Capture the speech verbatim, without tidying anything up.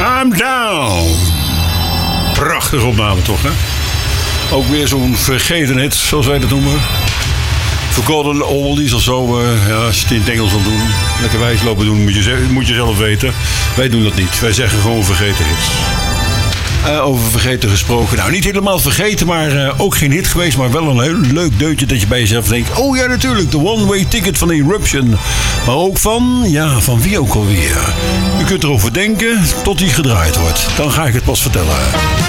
I'm down. Prachtige opname toch, hè? Ook weer zo'n vergeten hit, zoals wij dat noemen. Forgotten oldies of zo. Uh, ja, als je het in het Engels wil doen. Lekker wijs lopen doen, moet je, moet je zelf weten. Wij doen dat niet. Wij zeggen gewoon vergeten hits. Uh, over vergeten gesproken. Nou, niet helemaal vergeten, maar uh, ook geen hit geweest. Maar wel een heel leuk deuntje dat je bij jezelf denkt. Oh ja, natuurlijk, de One Way Ticket van Eruption. Maar ook van, ja, van wie ook alweer. U kunt erover denken tot die gedraaid wordt. Dan ga ik het pas vertellen.